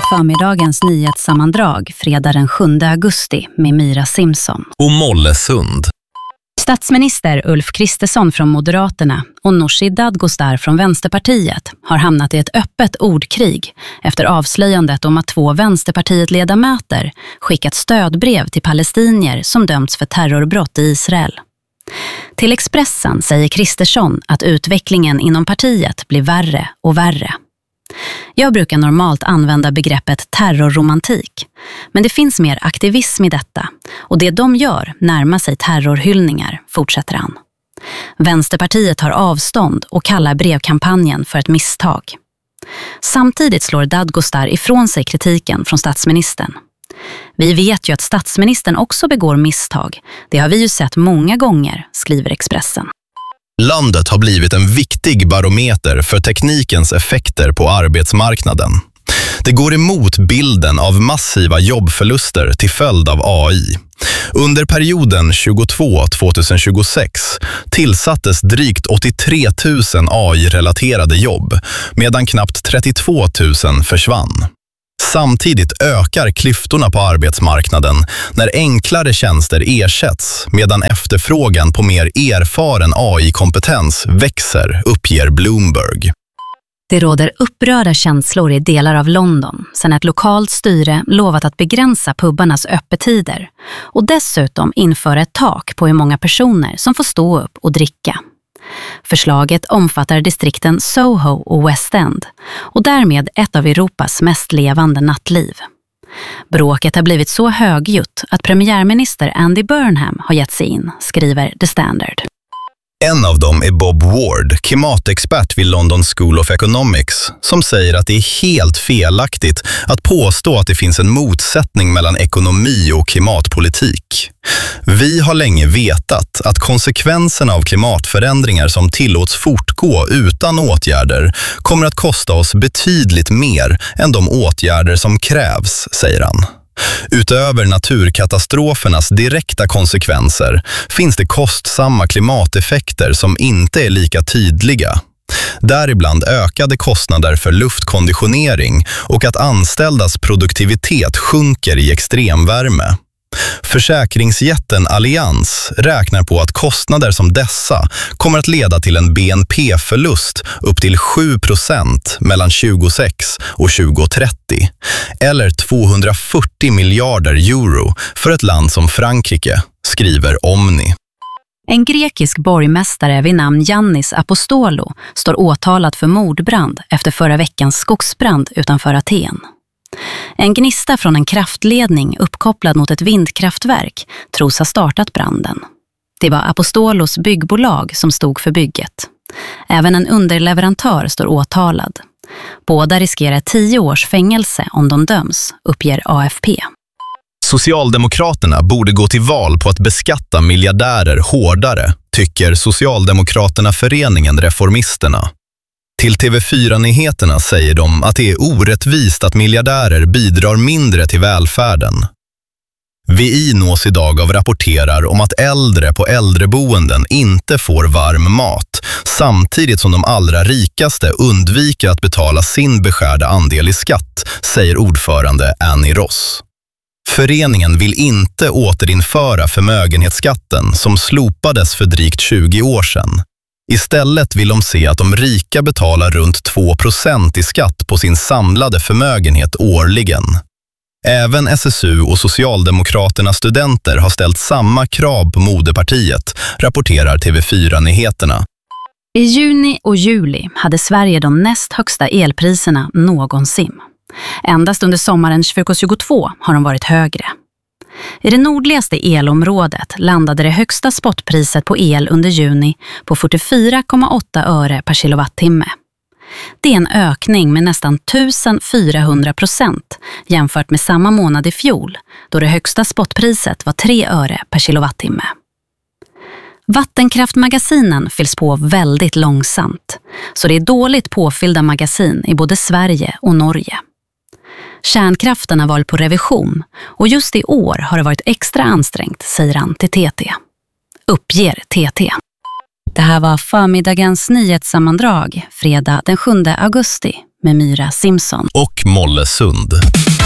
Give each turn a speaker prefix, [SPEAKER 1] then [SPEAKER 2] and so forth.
[SPEAKER 1] Förmiddagens nyhetssammandrag fredag den 7 augusti med Mira Simpson
[SPEAKER 2] och Mollesund.
[SPEAKER 1] Statsminister Ulf Kristersson från Moderaterna och Nooshi Dadgostar från Vänsterpartiet har hamnat i ett öppet ordkrig efter avslöjandet om att 2 Vänsterpartiet-ledamöter skickat stödbrev till palestinier som dömts för terrorbrott i Israel. Till Expressen säger Kristersson att utvecklingen inom partiet blir värre och värre. Jag brukar normalt använda begreppet terrorromantik, men det finns mer aktivism i detta och det de gör närmar sig terrorhyllningar, fortsätter han. Vänsterpartiet tar avstånd och kallar brevkampanjen för ett misstag. Samtidigt slår Dadgostar ifrån sig kritiken från statsministern. Vi vet ju att statsministern också begår misstag. Det har vi ju sett många gånger, skriver Expressen.
[SPEAKER 2] Landet har blivit en viktig barometer för teknikens effekter på arbetsmarknaden. Det går emot bilden av massiva jobbförluster till följd av AI. Under perioden 2022-2026 tillsattes drygt 83 000 AI-relaterade jobb, medan knappt 32 000 försvann. Samtidigt ökar klyftorna på arbetsmarknaden när enklare tjänster ersätts medan efterfrågan på mer erfaren AI-kompetens växer, uppger Bloomberg.
[SPEAKER 1] Det råder upprörda känslor i delar av London sedan ett lokalt styre lovat att begränsa pubbarnas öppettider och dessutom införa ett tak på hur många personer som får stå upp och dricka. Förslaget omfattar distrikten Soho och West End och därmed ett av Europas mest levande nattliv. Bråket har blivit så högljutt att premiärminister Andy Burnham har gett sig in, skriver The Standard.
[SPEAKER 2] En av dem är Bob Ward, klimatexpert vid London School of Economics, som säger att det är helt felaktigt att påstå att det finns en motsättning mellan ekonomi och klimatpolitik. Vi har länge vetat att konsekvenserna av klimatförändringar som tillåts fortgå utan åtgärder kommer att kosta oss betydligt mer än de åtgärder som krävs, säger han. Utöver naturkatastrofernas direkta konsekvenser finns det kostsamma klimateffekter som inte är lika tydliga. Däribland ökade kostnader för luftkonditionering och att anställdas produktivitet sjunker i extremvärme. Försäkringsjätten Allianz räknar på att kostnader som dessa kommer att leda till en BNP-förlust upp till 7% mellan 2026 och 2030, eller 240 miljarder euro för ett land som Frankrike, skriver Omni.
[SPEAKER 1] En grekisk borgmästare vid namn Yannis Apostolou står åtalad för mordbrand efter förra veckans skogsbrand utanför Aten. En gnista från en kraftledning uppkopplad mot ett vindkraftverk tros ha startat branden. Det var Apostolous byggbolag som stod för bygget. Även en underleverantör står åtalad. Båda riskerar 10 års fängelse om de döms, uppger AFP.
[SPEAKER 2] Socialdemokraterna borde gå till val på att beskatta miljardärer hårdare, tycker Socialdemokraterna Föreningen Reformisterna. Till TV4-nyheterna säger de att det är orättvist att miljardärer bidrar mindre till välfärden. VI nås idag av rapporterar om att äldre på äldreboenden inte får varm mat, samtidigt som de allra rikaste undviker att betala sin beskärda andel i skatt, säger ordförande Annie Ross. Föreningen vill inte återinföra förmögenhetsskatten som slopades för drygt 20 år sedan. Istället vill de se att de rika betalar runt 2% i skatt på sin samlade förmögenhet årligen. Även SSU och Socialdemokraternas studenter har ställt samma krav på moderpartiet, rapporterar TV4-nyheterna.
[SPEAKER 1] I juni och juli hade Sverige de näst högsta elpriserna någonsin. Endast under sommaren 2022 har de varit högre. I det nordligaste elområdet landade det högsta spotpriset på el under juni på 44,8 öre per kilowattimme. Det är en ökning med nästan 1400% jämfört med samma månad i fjol, då det högsta spotpriset var 3 öre per kilowattimme. Vattenkraftmagasinen fylls på väldigt långsamt, så det är dåligt påfyllda magasin i både Sverige och Norge. Kärnkraften har varit på revision och just i år har det varit extra ansträngt, säger han till TT. Uppger TT. Det här var förmiddagens nyhetssammandrag fredag den 7 augusti med Myra Simpson
[SPEAKER 2] och Molle Sund.